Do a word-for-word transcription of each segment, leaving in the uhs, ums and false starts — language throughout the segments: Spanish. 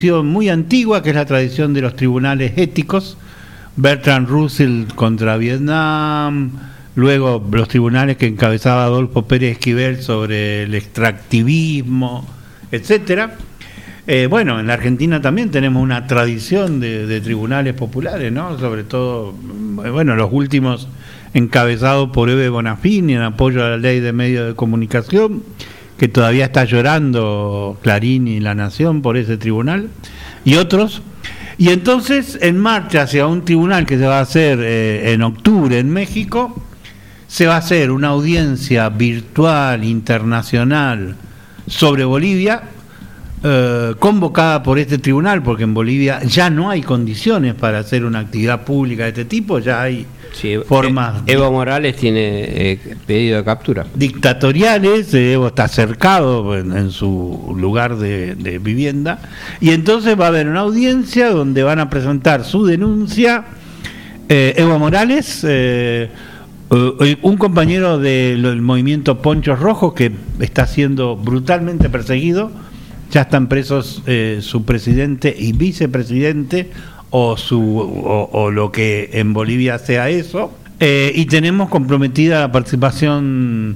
muy antigua, que es la tradición de los tribunales éticos. Bertrand Russell contra Vietnam, luego los tribunales que encabezaba Adolfo Pérez Esquivel sobre el extractivismo, etcétera. Eh, bueno, en la Argentina también tenemos una tradición de, de tribunales populares, ¿no? Sobre todo, bueno, los últimos encabezados por Eve Bonafini en apoyo a la ley de medios de comunicación, que todavía está llorando Clarín y La Nación por ese tribunal, y otros. Y entonces, en marcha hacia un tribunal que se va a hacer eh, en octubre en México, se va a hacer una audiencia virtual internacional sobre Bolivia, eh, convocada por este tribunal, porque en Bolivia ya no hay condiciones para hacer una actividad pública de este tipo, ya hay sí, formas... Evo Morales tiene eh, pedido de captura. Dictatoriales, Evo está cercado en, en su lugar de, de vivienda, y entonces va a haber una audiencia donde van a presentar su denuncia eh, Evo Morales, eh, eh, un compañero del movimiento Ponchos Rojos que está siendo brutalmente perseguido, ya están presos eh, su presidente y vicepresidente, o su o, o lo que en Bolivia sea eso, eh, y tenemos comprometida la participación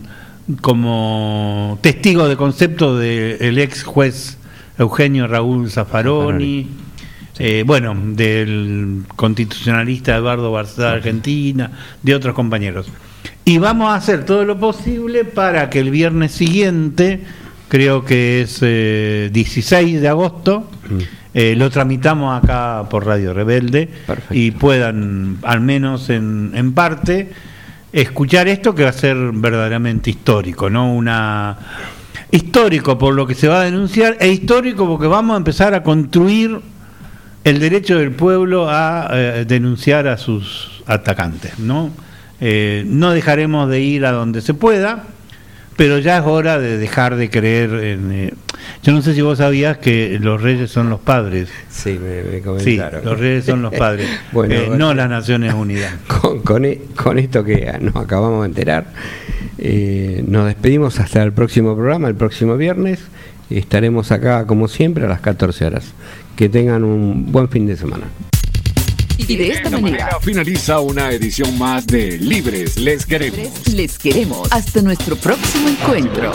como testigo de concepto del ex juez Eugenio Raúl Zaffaroni, sí. eh, bueno, del constitucionalista Eduardo Barceda de Argentina, de otros compañeros. Y vamos a hacer todo lo posible para que el viernes siguiente, creo que es eh, dieciséis de agosto, mm. eh, lo tramitamos acá por Radio Rebelde. Perfecto. Y puedan, al menos en, en parte, escuchar esto que va a ser verdaderamente histórico, ¿no? Una histórico por lo que se va a denunciar, e histórico porque vamos a empezar a construir el derecho del pueblo a eh, denunciar a sus atacantes, ¿no? Eh, no dejaremos de ir a donde se pueda, pero ya es hora de dejar de creer en... Eh, yo no sé si vos sabías que los reyes son los padres. Sí, me, me comentaron. Sí, los reyes son los padres, bueno, eh, bueno, no las Naciones Unidas. Con, con, con esto que nos acabamos de enterar, eh, nos despedimos hasta el próximo programa, el próximo viernes. Estaremos acá, como siempre, a las catorce horas. Que tengan un buen fin de semana. Y de esta manera finaliza una edición más de Libres Les Queremos. Les queremos. Hasta nuestro próximo encuentro.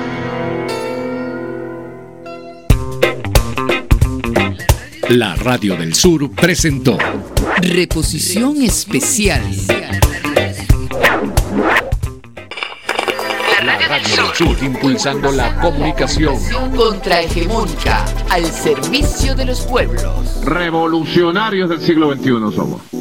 La Radio del Sur presentó Reposición Especial. La Radio del Sur, impulsando la comunicación Contrahegemónica, al servicio de los pueblos. Revolucionarios del siglo veintiuno somos.